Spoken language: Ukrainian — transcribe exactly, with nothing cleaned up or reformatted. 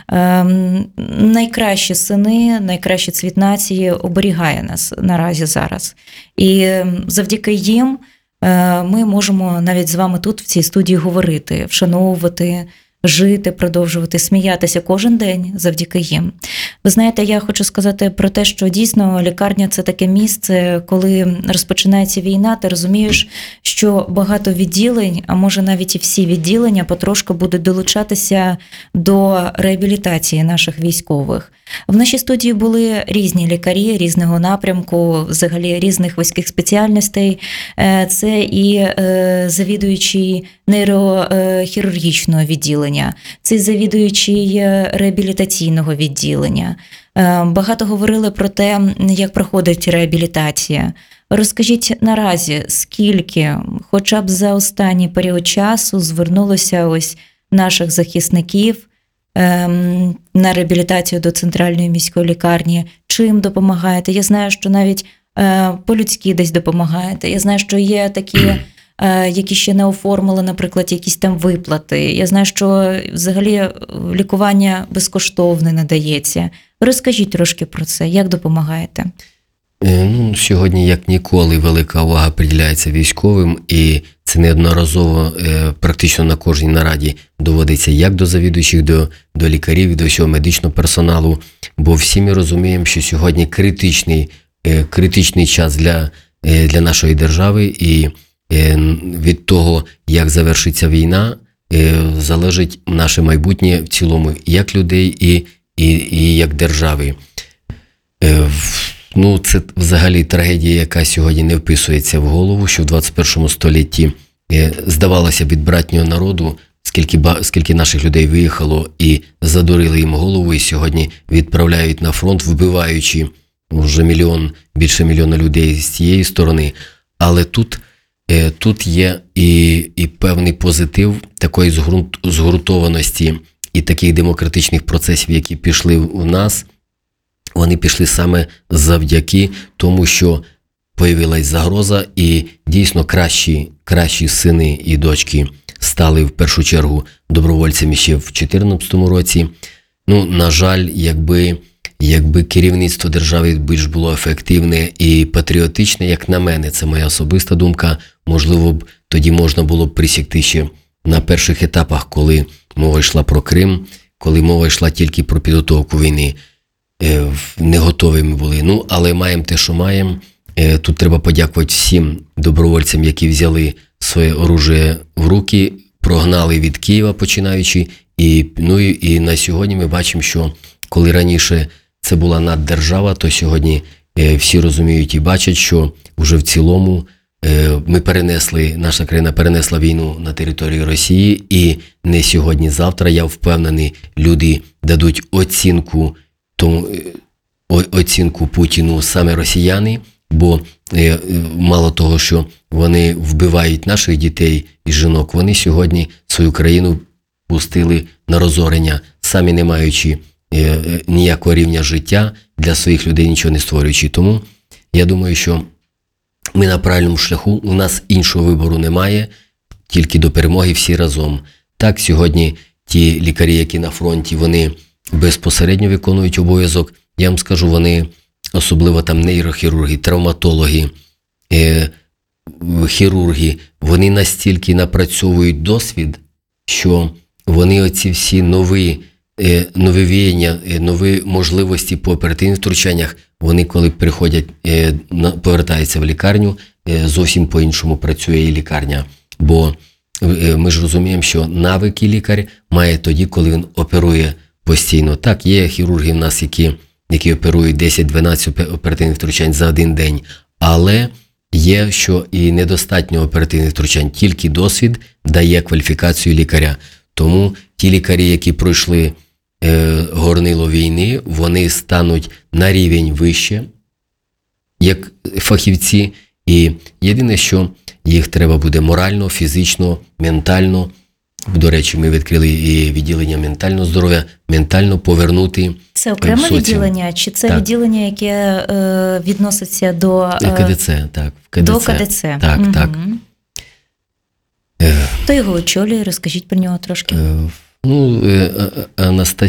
найкращі сини, найкращий цвіт нації оберігає нас наразі зараз. І завдяки їм ми можемо навіть з вами тут в цій студії говорити, вшановувати, жити, продовжувати сміятися кожен день завдяки їм. Ви знаєте, я хочу сказати про те, що дійсно лікарня – це таке місце, коли розпочинається війна, ти розумієш, що багато відділень, а може навіть і всі відділення потрошку будуть долучатися до реабілітації наших військових. В нашій студії були різні лікарі, різного напрямку, взагалі різних вузьких спеціальностей. Це і завідуючий нейрохірургічного відділення, це завідуючий реабілітаційного відділення. Багато говорили про те, як проходить реабілітація. Розкажіть наразі, скільки, хоча б за останній період часу, звернулося ось наших захисників на реабілітацію до центральної міської лікарні, чим допомагаєте? Я знаю, що навіть по-людськи десь допомагаєте. Я знаю, що є такі, які ще не оформили, наприклад, якісь там виплати. Я знаю, що взагалі лікування безкоштовне надається. Розкажіть трошки про це, як допомагаєте? Ну, сьогодні, як ніколи, велика увага приділяється військовим, і це неодноразово практично на кожній нараді доводиться як до завідуючих, до, до лікарів, до всього медичного персоналу, бо всі ми розуміємо, що сьогодні критичний, критичний час для, для нашої держави, і від того, як завершиться війна, залежить наше майбутнє в цілому, як людей і, і, і як держави. Ну, це взагалі трагедія, яка сьогодні не вписується в голову, що в двадцять першому столітті здавалося від братнього народу, скільки, скільки наших людей виїхало і задурили їм голову, і сьогодні відправляють на фронт, вбиваючи вже мільйон, більше мільйона людей з цієї сторони. Але тут, тут є і, і певний позитив такої згрунт, згуртованості і таких демократичних процесів, які пішли в нас. Вони пішли саме завдяки тому, що появилась загроза, і дійсно кращі, кращі сини і дочки стали в першу чергу добровольцями ще в дві тисячі чотирнадцятому році. Ну, на жаль, якби, якби керівництво держави більш було ефективне і патріотичне, як на мене, це моя особиста думка, можливо б тоді можна було б присягти ще на перших етапах, коли мова йшла про Крим, коли мова йшла тільки про підготовку війни. Не готові ми були. Ну, але маємо те, що маємо. Тут треба подякувати всім добровольцям, які взяли своє оружие в руки, прогнали від Києва починаючи. І, ну, і на сьогодні ми бачимо, що коли раніше це була наддержава, то сьогодні всі розуміють і бачать, що вже в цілому ми перенесли, наша країна перенесла війну на територію Росії, і не сьогодні-завтра, я впевнений, люди дадуть оцінку тому оцінку Путіну саме росіяни, бо мало того, що вони вбивають наших дітей і жінок, вони сьогодні свою країну пустили на розорення, самі не маючи ніякого рівня життя для своїх людей, нічого не створюючи. Тому я думаю, що ми на правильному шляху, у нас іншого вибору немає, тільки до перемоги всі разом. Так, сьогодні ті лікарі, які на фронті, вони безпосередньо виконують обов'язок. Я вам скажу, вони, особливо там нейрохірурги, травматологи, е, хірурги, вони настільки напрацьовують досвід, що вони оці всі нові, е, нові віяння, е, нові можливості по оперативних втручаннях, вони коли приходять, е, на, повертаються в лікарню, е, зовсім по-іншому працює і лікарня. Бо е, ми ж розуміємо, що навики лікар має тоді, коли він оперує постійно. Так, є хірурги в нас, які, які оперують десять-дванадцять оперативних втручань за один день, але є, що і недостатньо оперативних втручань, тільки досвід дає кваліфікацію лікаря. Тому ті лікарі, які пройшли е, горнило війни, вони стануть на рівень вище, як фахівці, і єдине, що їх треба буде морально, фізично, ментально. До речі, ми відкрили і відділення ментального здоров'я, ментально повернути. Це окреме відділення, чи це так. відділення, яке е, відноситься до е, КДЦ, так, в КДЦ. До КДЦ. Так, угу. так. Хто його очолює? Розкажіть про нього трошки. Е, ну, е, Анастасія